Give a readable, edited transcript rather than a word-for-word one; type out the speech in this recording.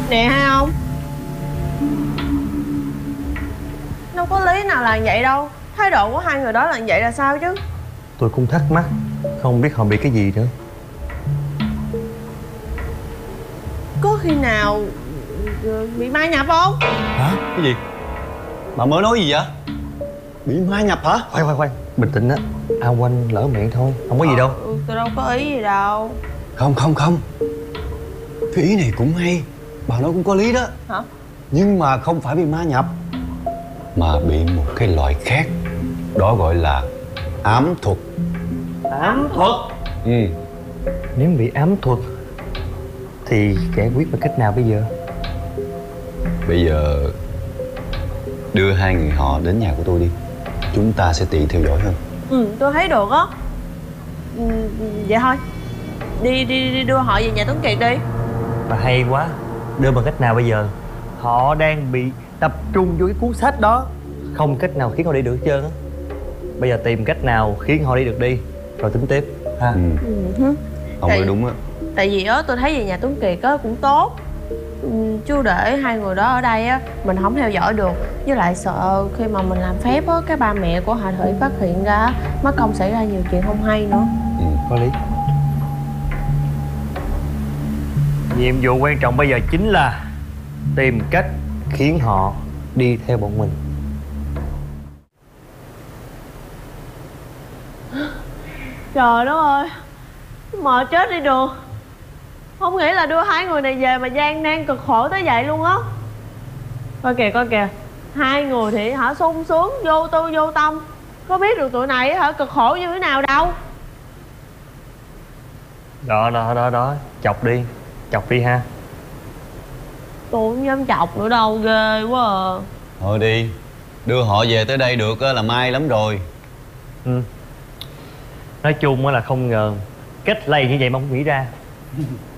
Nè hay không? Đâu có lý nào là vậy đâu. Thái độ của hai người đó là vậy là sao chứ? Tôi cũng thắc mắc, không biết họ bị cái gì nữa. Có khi nào bị ma nhập không? Hả? Cái gì? Bà mới nói gì vậy? Bị ma nhập hả? Khoan, bình tĩnh á. A Quanh lỡ miệng thôi, không có gì đâu. Tôi đâu có ý gì đâu. Không. Cái ý này cũng hay. Bà nói cũng có lý đó. Hả? Nhưng mà không phải bị ma nhập, mà bị một cái loại khác. Đó gọi là ám thuật. Ám thuật? Ừ. Nếu bị ám thuật thì giải quyết bằng cách nào bây giờ? Bây giờ đưa hai người họ đến nhà của tôi đi. Chúng ta sẽ tiện theo dõi hơn. Tôi thấy được á. Vậy thôi. Đi đưa họ về nhà Tuấn Kiệt đi. Mà hay quá. Đưa bằng cách nào bây giờ? Họ đang bị tập trung vô cái cuốn sách đó, không cách nào khiến họ đi được hết trơn á. Bây giờ tìm cách nào khiến họ đi được đi, rồi tính tiếp ha. Ông nói đúng á. Tại vì á tôi thấy về nhà Tuấn Kiệt á cũng tốt. Chứ để hai người đó ở đây á mình không theo dõi được. Với lại sợ khi mà mình làm phép á, cái ba mẹ của Hà Thủy phát hiện ra, mất công xảy ra nhiều chuyện không hay nữa. Có lý. Nhiệm vụ quan trọng bây giờ chính là tìm cách khiến họ đi theo bọn mình. Trời đất ơi, mệt chết đi được. Không nghĩ là đưa hai người này về mà gian nan cực khổ tới vậy luôn á. Coi kìa, hai người thì hả sung sướng, vô tư vô tâm. Có biết được tụi này hả cực khổ như thế nào đâu. Đó, chọc đi ha. Tôi không dám chọc nữa đâu, ghê quá à. Thôi đi, đưa họ về tới đây được là may lắm rồi. Nói chung là không ngờ cách lay như vậy mà không nghĩ ra.